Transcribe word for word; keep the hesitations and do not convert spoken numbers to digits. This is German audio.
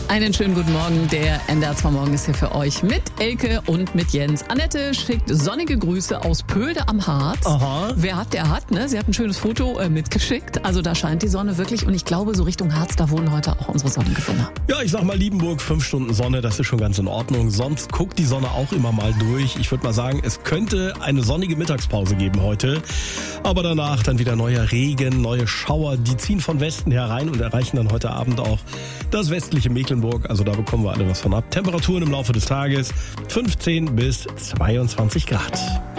Einen schönen guten Morgen. Der N D R zwei Morgen ist hier für euch mit Elke und mit Jens. Annette schickt sonnige Grüße aus Pölde am Harz. Aha. Wer hat, der hat. Ne? Sie hat ein schönes Foto äh, mitgeschickt. Also da scheint die Sonne wirklich. Und ich glaube, so Richtung Harz, da wohnen heute auch unsere Sonnengewinner. Ja, ich sag mal Liebenburg, fünf Stunden Sonne, das ist schon ganz in Ordnung. Sonst guckt die Sonne auch immer mal durch. Ich würde mal sagen, es könnte eine sonnige Mittagspause geben heute. Aber danach dann wieder neuer Regen, neue Schauer. Die ziehen von Westen herein und erreichen dann heute Abend auch das westliche Mecklenburg. Also da bekommen wir alle was von ab. Temperaturen im Laufe des Tages fünfzehn bis zweiundzwanzig Grad.